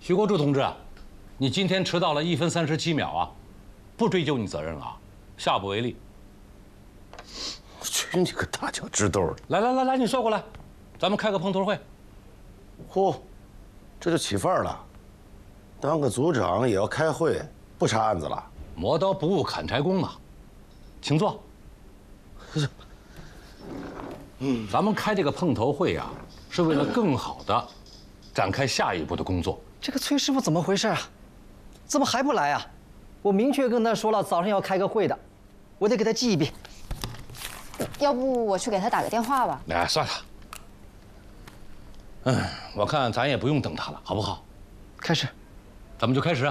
徐国柱同志，你今天迟到了1分37秒啊，不追究你责任了，下不为例。 去你个大脚趾头的！ 来，你说过来，咱们开个碰头会。 嚯，这就起范儿了，当个组长也要开会，不查案子了？ 磨刀不误砍柴工嘛，请坐。咱们开这个碰头会啊，是为了更好的展开下一步的工作。 这个崔师傅怎么回事啊？怎么还不来啊？我明确跟他说了，早上要开个会的，我得给他记一遍。 要不我去给他打个电话吧？ 哎，算了。我看咱也不用等他了，好不好？ 开始， 咱们就开始。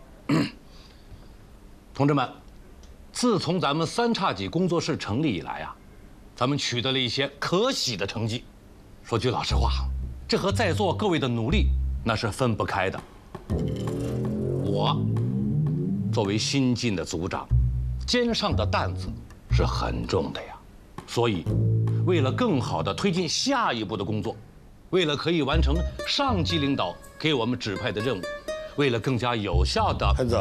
同志们，自从咱们三叉戟工作室成立以来啊，咱们取得了一些可喜的成绩。说句老实话，这和在座各位的努力那是分不开的。我作为新进的组长，肩上的担子是很重的呀。所以，为了更好地推进下一步的工作，为了可以完成上级领导给我们指派的任务，为了更加有效地…… 潘子，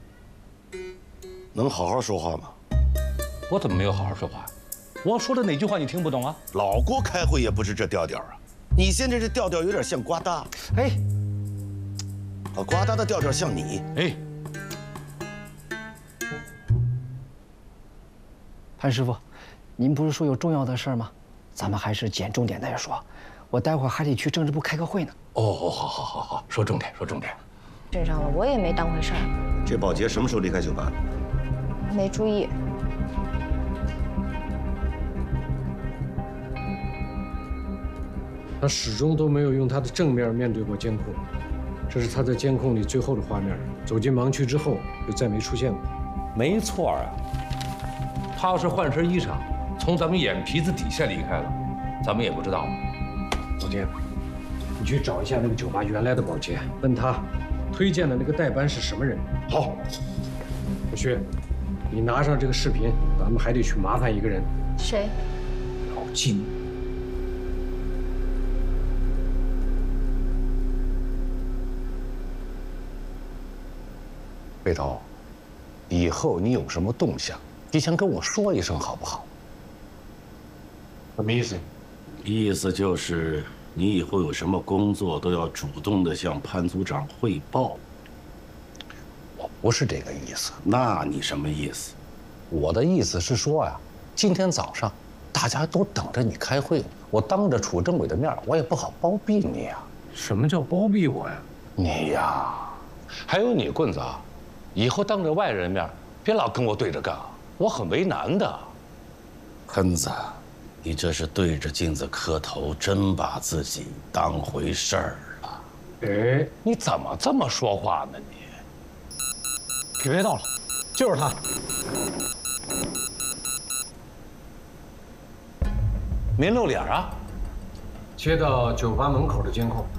能好好说话吗？ 我怎么没有好好说话？我说的哪句话你听不懂啊？ 老郭开会也不是这调调啊，你现在这调调有点像瓜达。 哎， 瓜达的调调像你。 哎， 潘师傅，您不是说有重要的事儿吗？咱们还是捡重点再说。我待会儿还得去政治部开个会呢。 哦，好，说重点，说重点。 身上了，我也没当回事儿。 这保洁什么时候离开酒吧？ 没注意。 他始终都没有用他的正面面对过监控，这是他在监控里最后的画面。走进盲区之后，就再没出现过。 没错啊，他要是换身衣裳，从咱们眼皮子底下离开了，咱们也不知道。 老金，你去找一下那个酒吧原来的保洁，问他推荐的那个代班是什么人。好，小薛，你拿上这个视频，咱们还得去麻烦一个人。 谁？ 老金。 北头，以后你有什么动向，提前跟我说一声好不好？ 什么意思？ 意思就是你以后有什么工作都要主动的向潘组长汇报。 我不是这个意思。 那你什么意思？ 我的意思是说呀，今天早上大家都等着你开会，我当着楚政委的面，我也不好包庇你呀。 什么叫包庇我呀？ 你呀，还有你棍子啊，以后当着外人面，别老跟我对着干，我很为难的。 喷子，你这是对着镜子磕头，真把自己当回事儿了。 哎， 你怎么这么说话呢你？ 指挥到了，就是他。 没露脸啊？ 接到酒吧门口的监控，